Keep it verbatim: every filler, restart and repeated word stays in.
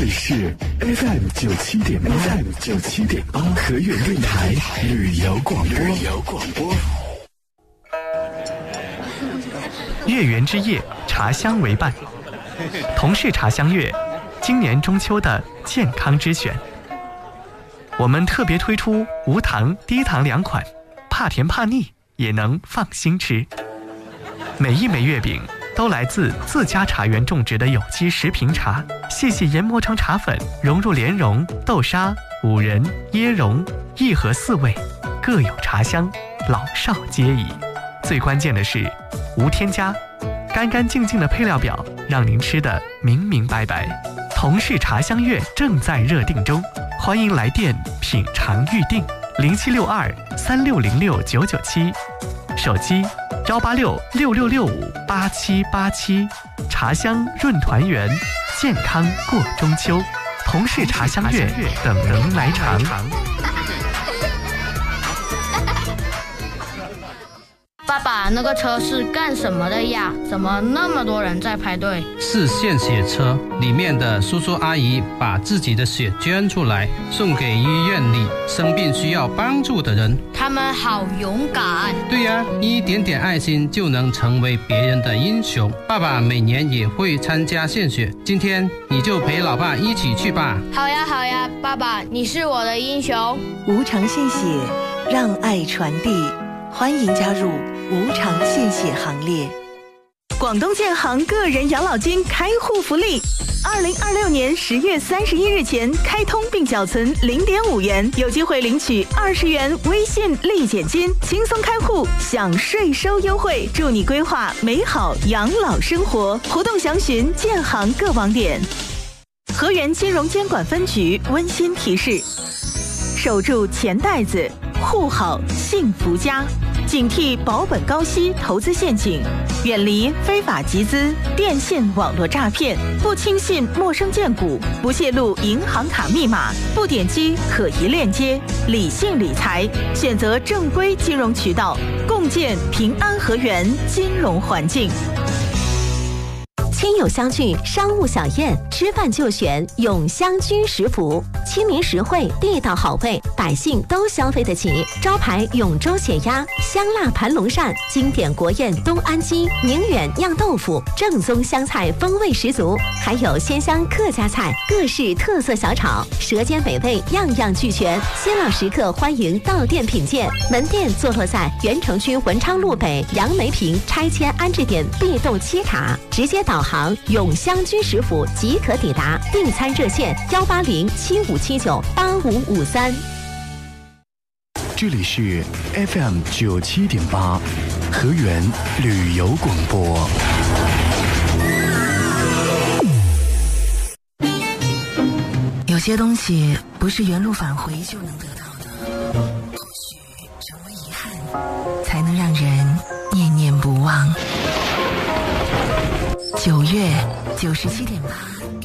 里是 F M 九七点八 ，F M 九七点八河源电台旅游广播。旅游广播。 月圆之夜，茶香为伴。同是茶香月，今年中秋的健康之选，我们特别推出无糖、低糖两款，怕甜怕腻也能放心吃。每一枚月饼都来自自家茶园种植的有机食品茶，细细研磨成茶粉，融入莲蓉、豆沙、五仁、椰蓉，一盒四味，各有茶香，老少皆宜。最关键的是无添加，干干净净的配料表让您吃得明明白白。同是茶香月正在热定中，欢迎来电品尝预定零七六二三六零六九九七，手机幺八六六六六五八七八七。茶香润团圆，健康过中秋。同是茶香月，等能来尝。 爸爸，那个车是干什么的呀？怎么那么多人在排队？ 是献血车，里面的叔叔阿姨把自己的血捐出来，送给医院里生病需要帮助的人。 他们好勇敢。 对呀，一点点爱心就能成为别人的英雄。爸爸每年也会参加献血，今天你就陪老爸一起去吧。 好呀好呀，爸爸，你是我的英雄。 无偿献血，让爱传递，欢迎加入无偿献血行列。广东建行个人养老金开户福利，二零二六年十月三十一日前开通并缴存零点五元，有机会领取二十元微信立减金，轻松开户享税收优惠，助你规划美好养老生活。活动详询建行各网点。河源金融监管分局温馨提示：守住钱袋子，护好幸福家。警惕保本高息投资陷阱，远离非法集资、电信网络诈骗，不轻信陌生荐股，不泄露银行卡密码，不点击可疑链接，理性理财，选择正规金融渠道，共建平安河源金融环境。 亲友相聚，商务小宴，吃饭就选永香居食府，亲民实惠，地道好味，百姓都消费得起。招牌永州血鸭、香辣盘龙鳝，经典国宴东安鸡、宁远酿豆腐，正宗湘菜风味十足，还有鲜香客家菜，各式特色小炒，舌尖美味，样样俱全。新老食客欢迎到店品鉴，门店坐落在原城区文昌路北杨梅坪拆迁安置点 B 栋七卡，直接导航永香居食府即可抵达，订餐热线幺八零七五七九八五五三。 这里是 F M 九七点八河源旅游广播。 有些东西不是原路返回就能得到的，或许成为遗憾，才能让人念念不忘。九月九十七点八